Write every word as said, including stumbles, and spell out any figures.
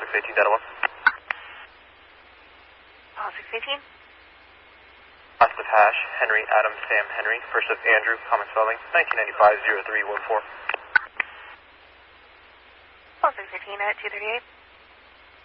six eighteen Delta one. Paul six eighteen. Last of Hash, Henry, Adam, Sam, Henry. First of Andrew, common spelling, nineteen ninety-five, zero three one four. Paul six eighteen at two thirty-eight.